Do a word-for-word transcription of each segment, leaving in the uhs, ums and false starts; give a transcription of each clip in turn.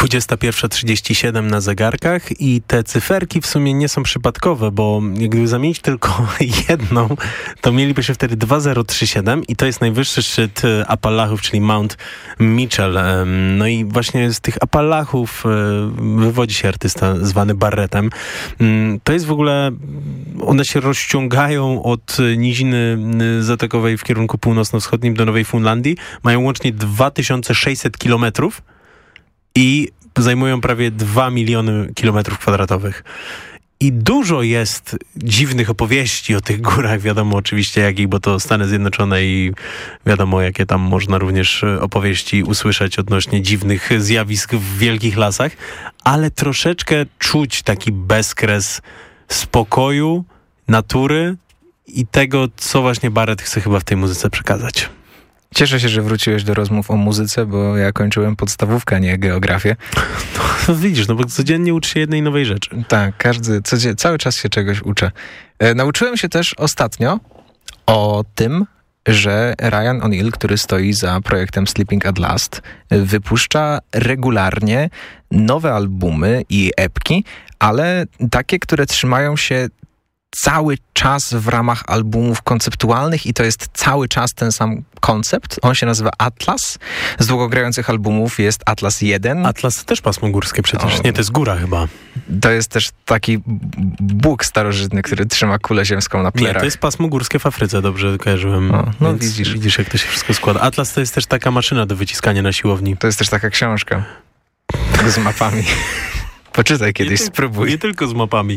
dwudziesta pierwsza trzydzieści siedem na zegarkach i te cyferki w sumie nie są przypadkowe, bo gdyby zamienić tylko jedną, to mieliby się wtedy dwa zero trzy siedem i to jest najwyższy szczyt Apalachów, czyli Mount Mitchell. No i właśnie z tych Apalachów wywodzi się artysta zwany Barrettem. To jest w ogóle, one się rozciągają od niziny zatokowej w kierunku północno-wschodnim do Nowej Fundlandii. Mają łącznie dwa tysiące sześćset kilometrów i zajmują prawie dwa miliony kilometrów kwadratowych. I dużo jest dziwnych opowieści o tych górach, wiadomo oczywiście jakich, bo to Stany Zjednoczone i wiadomo jakie tam można również opowieści usłyszeć odnośnie dziwnych zjawisk w wielkich lasach, ale troszeczkę czuć taki bezkres spokoju, natury i tego, co właśnie Barrett chce chyba w tej muzyce przekazać. Cieszę się, że wróciłeś do rozmów o muzyce, bo ja kończyłem podstawówkę, a nie geografię. No widzisz, no bo codziennie uczy się jednej nowej rzeczy. Tak, każdy, codziennie, cały czas się czegoś uczę. E, nauczyłem się też ostatnio o tym, że Ryan O'Neal, który stoi za projektem Sleeping at Last, wypuszcza regularnie nowe albumy i epki, ale takie, które trzymają się cały czas w ramach albumów konceptualnych i to jest cały czas ten sam koncept. On się nazywa Atlas. Z długogrających albumów jest Atlas jeden. Atlas to też pasmo górskie przecież. O, nie, to jest góra chyba. To jest też taki Bóg starożytny, który trzyma kulę ziemską na plerach. Nie, to jest pasmo górskie w Afryce, dobrze kojarzyłem. O, no widzisz. Widzisz, jak to się wszystko składa. Atlas to jest też taka maszyna do wyciskania na siłowni. To jest też taka książka z mapami. Poczytaj kiedyś, nie spróbuj. Nie tylko z mapami.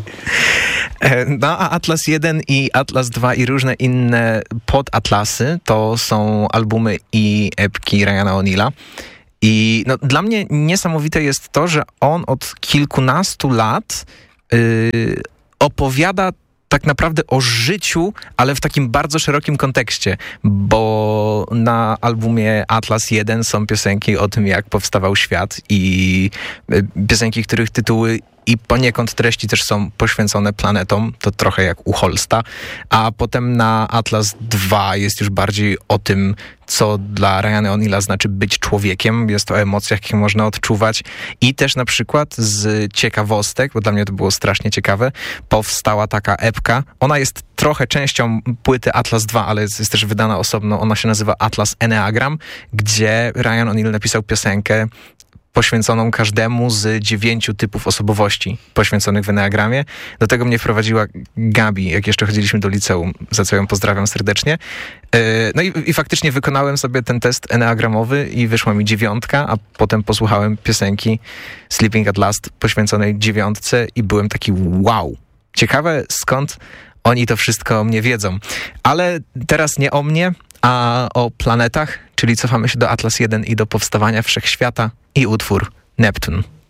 No, a Atlas jeden i Atlas dwa i różne inne podatlasy to są albumy i epki Ryana O'Neala. I no, dla mnie niesamowite jest to, że on od kilkunastu lat yy, opowiada tak naprawdę o życiu, ale w takim bardzo szerokim kontekście, bo na albumie Atlas jeden są piosenki o tym, jak powstawał świat i piosenki, których tytuły i poniekąd treści też są poświęcone planetom, to trochę jak u Holsta, a potem na Atlas dwa jest już bardziej o tym, co dla Ryana O'Neala znaczy być człowiekiem, jest o emocjach, jakie można odczuwać i też na przykład z ciekawostek, bo dla mnie to było strasznie ciekawe, powstała taka epka, ona jest trochę częścią płyty Atlas dwa, ale jest, jest też wydana osobno, ona się nazywa Atlas Enneagram, gdzie Ryan O'Neal napisał piosenkę poświęconą każdemu z dziewięciu typów osobowości poświęconych w Enneagramie. Do tego mnie wprowadziła Gabi, jak jeszcze chodziliśmy do liceum, za co ją pozdrawiam serdecznie. No i, i faktycznie wykonałem sobie ten test enneagramowy i wyszła mi dziewiątka, a potem posłuchałem piosenki Sleeping at Last poświęconej dziewiątce i byłem taki wow. Ciekawe, skąd oni to wszystko o mnie wiedzą. Ale teraz nie o mnie, a o planetach, czyli cofamy się do Atlas jeden i do powstawania Wszechświata i utwór Neptun.